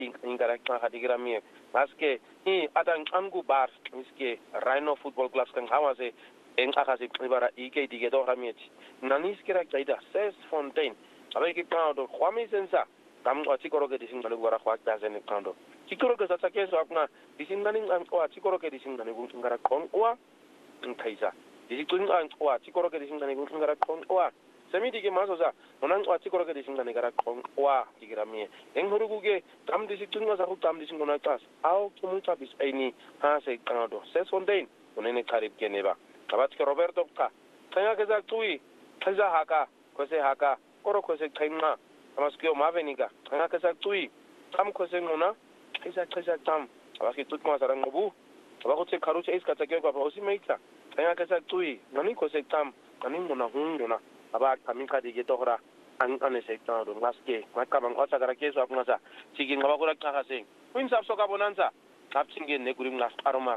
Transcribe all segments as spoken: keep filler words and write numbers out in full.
ingarakta hadigrami maske i adang angu bar miske Rhino Football Clubs kan hawase en akase ibara ike dige do ramieti naniskira kaida ses fontaine avec kando khwami sensa kam ko tikoro ke dising ngale wara khwa ta zen kando tikoro ke sa ke so apna dising ngani an ko tikoro ke dising ngani gu ngara kon wa nkaisa dising an ko tikoro ke dising ngani gu ngara kon wa semidi ke masosa onan ko tikoro ke dising ngani ngara kon wa digrami en horuguge tam dising tunga sa tam dising ngona tas au kumunta bis aini ha se kando ses fontaine onene karib ke neba kabat ke Roberto ka kaya ke za tui kaza haka kose haka koro kose kaima amaskio maveniga kaya ke za tui tam kose ngona kaza kaza tam abaki tut ma sarang ngobu abako che karuche is kata ke ko osi meita kaya ke za tui nani kose tam nani mona hundona aba kaminka dige tohra an ane se tando maske makabang osa gara keso apnasa sigi ngabakura kakase kuin sap soka bonanza kapsinge negurim nas aroma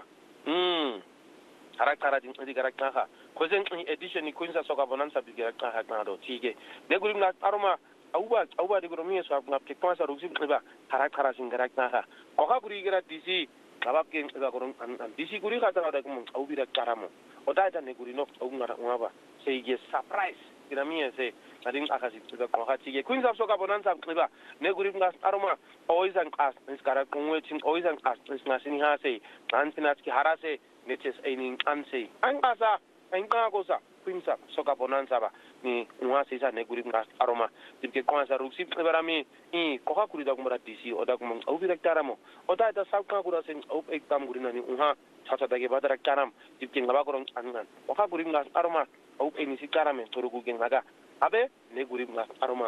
mm karakara din di karakara kozen edition ni kunza soka bonanza bi karakara kado tige negurim nas aroma auba auba de gromi so apna ke kwasa rusim ba karakara sin karakara ko ka guri gara disi kabab ke ga goron disi guri ka ta da kum aubi da karamo oda da neguri no au ngara ngaba sei ge surprise grami se adin akasi ga ko ka tige kunza soka bonanza ba negurim nas aroma always an as iskara kunwe tin always an as nasini ha se antinat ki harase netes ainin anse angasa ainga gosa kwimsa soka bonanza ba ni unwase sa neguri ngas aroma dibke kwanza ruksi barami i koka kuri da kumara dc oda kum au directora mo oda da sauka kura sen au ekam guri nani unha chacha da ge badara karam dibke ngaba koron angan koka kuri ngas aroma au enisi karame torugu gengaga abe neguri ngas aroma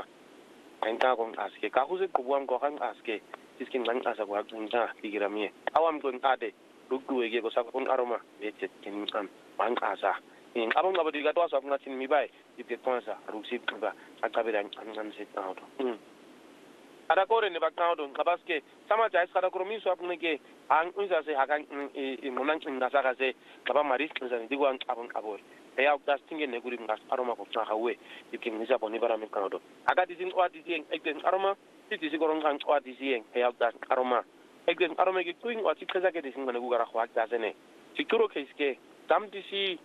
ainga gon aske ka huse kubuam ko kan aske diskin nang asa ko agunta digirami awam gon ade dugu ege ko sakon aroma bete kin am bang asa in abang abadi gato asa ngatin mi bai dipet konsa ruksi ba akabira an se tawdo mm ada kore ne bakawdo kabaske sama jais kada kromi so apne ke an unsa se hakan e monan kin ngasa ka se kaba maris nzani digo an abang abor e ya dastinge ne guri ngas aroma ko na hawe dikin nisa boni bara min kawdo aga disin o disin egen aroma titi sigoron kan o disin e ya das aroma egen aroma ke tuing o tikza ke disin ngane gugara khwa ta sene tikuro ke iske tam disi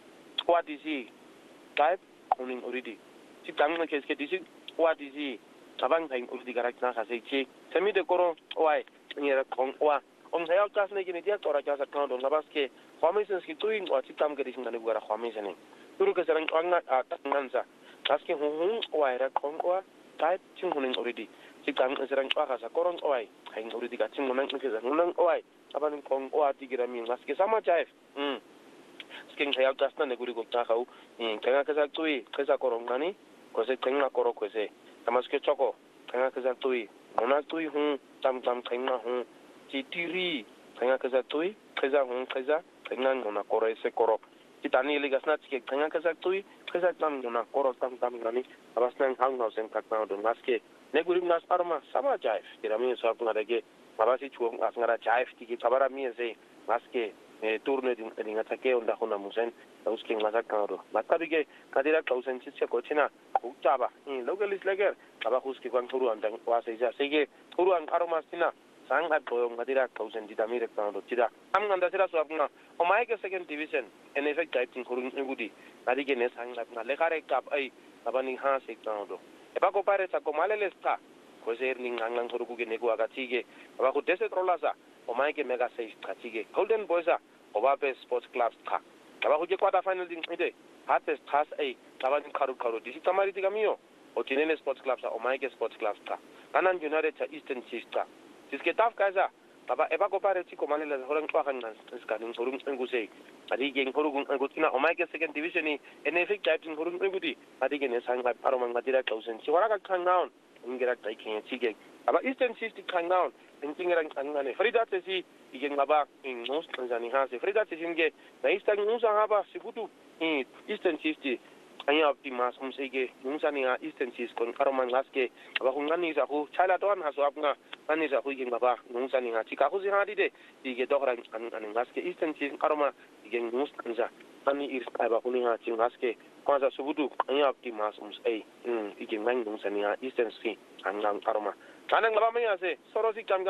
o disi type oning already tikang ke iske disi o disi tabang kain already garak na ka se chi semi de koro oi ngira kong wa on hayal tas ne ke ne dia tora ja sa kan do ngabaske khwamisen ski tuing o tikam ke disin ngane gugara khwamisen turu ke sarang anga tangansa taske hu hu oi ra kong wa type chung oning already tikang sarang ka sa korong oi kain already ka chung nang ke sa nang oi aban kong o atigira mi ngaske sama chaif mm sking hayal tas na ne guri ko ta khau mm kanga ka sa tui ke sa korong ngani ko se tenga koro ko se tamaske choko kanga ka sa tui mona tui hu tam tam tenga hu titiri kanga ka sa tui ke sa hu ke sa tenga mona koro se koro titani ligas na tike kanga ka sa tui ke sa tam mona koro tam tam ngani abasnan hang no sen kakna do ngaske ne guri ngas arma sama chaif kira mi so apna dege mabasi chuong asngara chaif tiki kabara mi se ngaske e turne din din atake onda hona musen usking masak karo matabige kadira kausen chitse kochina ukchaba in logalis leger kaba huski kwang turu andang wase ja sege turu an aroma sina sang at boyong kadira kausen ditamire karo tida am nganda sira so apna o maike second division en effect typing kurun ngudi kadige ne sang at na lekare kap ai abani ha se karo e ba ko pare sa ko malele sta ko ser ning angang turu ku ne ko aga tige ba ko deset rolasa o maike mega seis katige golden boysa Obape Sports Clubs ka kaba huje quarter final din ide hates tas ai kaba din karu karu disi tamari digamio o tinene Sports Clubs o maike Sports Clubs ka kanan United ta Eastern Sister diske taf kaza kaba eba ko pare ti ko manela horan kwa kan nan ska din horun nguse adi gen horun ngutina o maike second division ni en effect typing horun ngudi adi gen sanga paro man ngadira kausen si wara ka kan down ngira tai ken sige aba Eastern Sister kan down ngingira ngane Frida tesi igen ngaba in most tanzani ha se Frida tesi nge na Eastern nusa haba sibutu in Eastern Sister anya optimas umsege nusa ni Eastern Sister kon karoman ngaske aba kungani sa ku chala don ha so apna ani sa ku igen ngaba nusa ni ha tika ku si ha dide ige dokran an an ngaske Eastern Sister karoma igen mus tanza ani irs aba kuni ha chin ngaske kwanza sibutu anya optimas ums ei in igen ngang nusa ni Eastern Sister an ngang karoma kanang ngaba me ase sorosi kan